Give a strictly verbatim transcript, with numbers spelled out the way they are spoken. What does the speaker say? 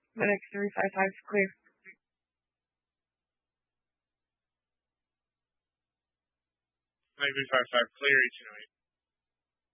Medic three five five clear. Medic three five five clear, eighteen oh eight.